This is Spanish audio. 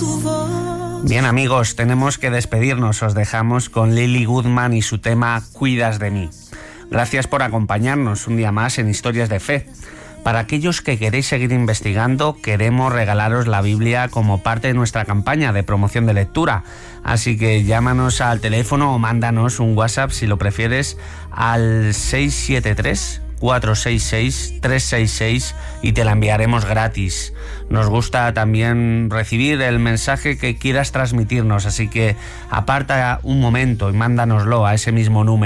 Bien, amigos, tenemos que despedirnos. Os dejamos con Lily Goodman y su tema Cuidas de mí. Gracias por acompañarnos un día más en Historias de Fe. Para aquellos que queréis seguir investigando, queremos regalaros la Biblia como parte de nuestra campaña de promoción de lectura. Así que llámanos al teléfono o mándanos un WhatsApp, si lo prefieres, al 673-466-366 y te la enviaremos gratis. Nos gusta también recibir el mensaje que quieras transmitirnos, así que aparta un momento y mándanoslo a ese mismo número.